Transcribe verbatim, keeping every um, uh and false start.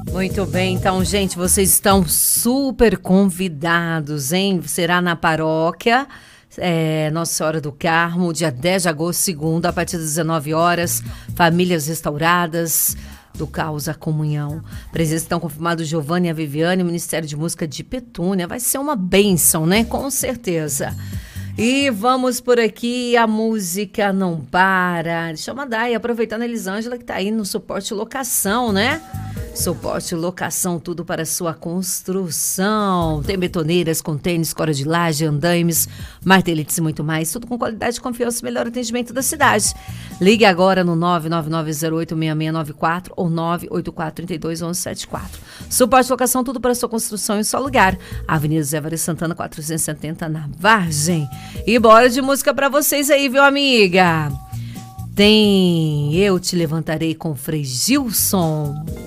Muito bem, então, gente, vocês estão super convidados, hein? Será na paróquia é, Nossa Senhora do Carmo, dia dez de agosto, segunda, a partir das dezenove horas, famílias restauradas, do Caos à Comunhão. Presença estão confirmados Giovanni e a Viviane, Ministério de Música de Petúnia. Vai ser uma bênção, né? Com certeza. E vamos por aqui, a música não para. Deixa eu mandar aí, aproveitando a Elisângela que tá aí no suporte locação, né? Suporte locação, tudo para sua construção. Tem betoneiras, contêineres, cora de laje, andaimes, marteletes e muito mais. Tudo com qualidade, confiança e melhor atendimento da cidade. Ligue agora no nove nove nove zero oito seis seis nove quatro ou nove oito quatro três dois um um sete quatro. Suporte locação, tudo para sua construção em só lugar. Avenida Zé Vares Santana, quatrocentos e setenta, na Vargem. E bora de música para vocês aí, viu, amiga? Tem Eu Te Levantarei com Frei Gilson.